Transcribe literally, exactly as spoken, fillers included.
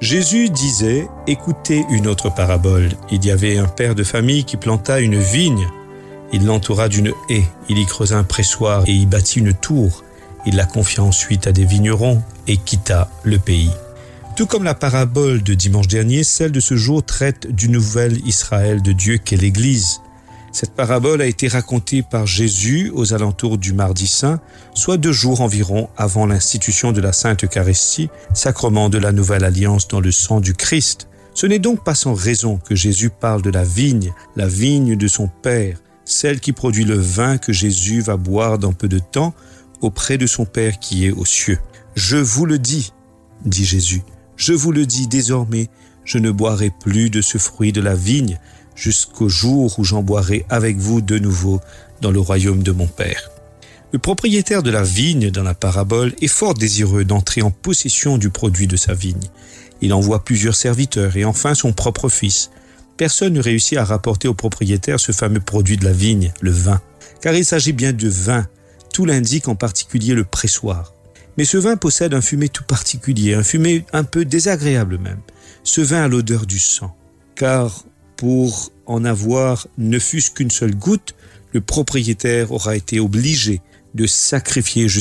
Jésus disait « Écoutez une autre parabole. Il y avait un père de famille qui planta une vigne. Il l'entoura d'une haie, il y creusa un pressoir et y bâtit une tour. Il la confia ensuite à des vignerons et quitta le pays. » Tout comme la parabole de dimanche dernier, celle de ce jour traite du nouvel Israël de Dieu qu'est l'Église. Cette parabole a été racontée par Jésus aux alentours du Mardi Saint, soit deux jours environ avant l'institution de la Sainte Eucharistie, sacrement de la Nouvelle Alliance dans le sang du Christ. Ce n'est donc pas sans raison que Jésus parle de la vigne, la vigne de son Père, celle qui produit le vin que Jésus va boire dans peu de temps auprès de son Père qui est aux cieux. « Je vous le dis, dit Jésus, je vous le dis désormais, je ne boirai plus de ce fruit de la vigne, jusqu'au jour où j'en boirai avec vous de nouveau dans le royaume de mon Père. » Le propriétaire de la vigne dans la parabole est fort désireux d'entrer en possession du produit de sa vigne. Il envoie plusieurs serviteurs et enfin son propre fils. Personne ne réussit à rapporter au propriétaire ce fameux produit de la vigne, le vin. Car il s'agit bien de vin, tout l'indique en particulier le pressoir. Mais ce vin possède un fumet tout particulier, un fumet un peu désagréable même. Ce vin a l'odeur du sang, car pour en avoir ne fût-ce qu'une seule goutte, le propriétaire aura été obligé de sacrifier